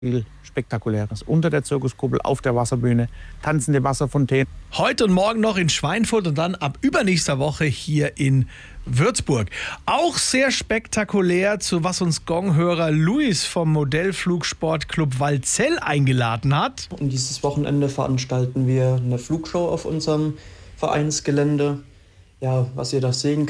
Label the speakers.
Speaker 1: viel Spektakuläres. Unter der Zirkuskuppel, auf der Wasserbühne, tanzende Wasserfontänen.
Speaker 2: Heute und morgen noch in Schweinfurt und dann ab übernächster Woche hier in Würzburg. Auch sehr spektakulär, zu was uns Gonghörer Luis vom Modellflugsportclub Walzell eingeladen hat.
Speaker 3: Und dieses Wochenende veranstalten wir eine Flugshow auf unserem Vereinsgelände. Ja, was ihr da sehen könnt.